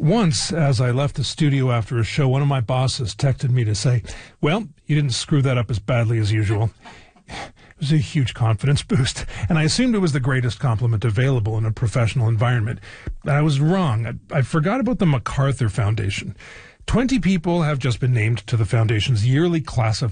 Once, as I left the studio after a show, one of my bosses texted me to say, "Well, you didn't screw that up as badly as usual." It was a huge confidence boost, and I assumed it was the greatest compliment available in a professional environment. I was wrong. I forgot about the MacArthur Foundation. 20 people have just been named to the foundation's yearly class of